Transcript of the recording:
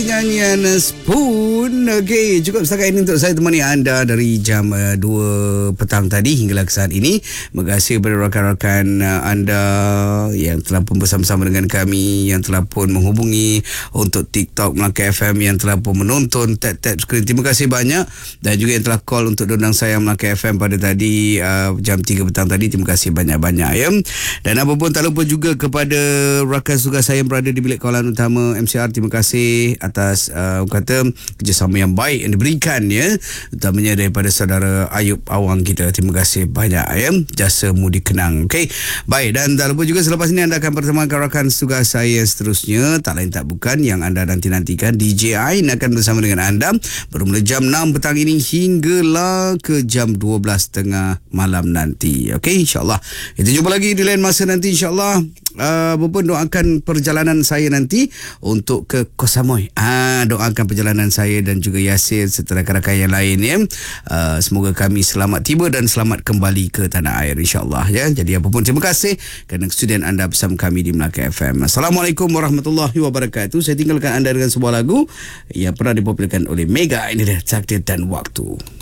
Nyanyian Spoon. Okey, cukup setakat ini untuk saya temani anda dari jam 2 petang tadi hingga ke saat ini. Terima kasih kepada rakan-rakan anda yang telah pun bersama-sama dengan kami, yang telah pun menghubungi untuk TikTok Melaka FM, yang telah pun menonton tap-tap skrin. Terima kasih banyak. Dan juga yang telah call untuk dondang saya Melaka FM pada tadi jam 3 petang tadi. Terima kasih banyak-banyak ya. Dan apa pun tak lupa juga kepada rakan tugas saya yang berada di bilik kawalan utama MCR. Terima kasih atas kata kerjasama yang baik yang diberikan ya, utamanya daripada saudara Ayub Awang kita. Terima kasih banyak ya, jasamu dikenang. Okey, baik, dan tak lupa juga selepas ini anda akan bersama rakan tugas saya yang seterusnya, tak lain tak bukan yang anda nanti-nantikan, DJ Ain akan bersama dengan anda bermula jam 6 petang ini hinggalah ke jam 12.30 malam nanti. Okey, insyaAllah kita jumpa lagi di lain masa nanti insyaAllah. Doakan perjalanan saya nanti untuk ke Koh Samui. Doakan perjalanan saya dan juga Yasir serta rakan-rakan yang lain ya. Semoga kami selamat tiba dan selamat kembali ke tanah air insyaAllah ya. Jadi apa pun terima kasih kerana kesudian anda bersama kami di Melaka FM. Assalamualaikum warahmatullahi wabarakatuh. Saya tinggalkan anda dengan sebuah lagu yang pernah dipopularkan oleh Mega. Ini dia Takdir dan Waktu.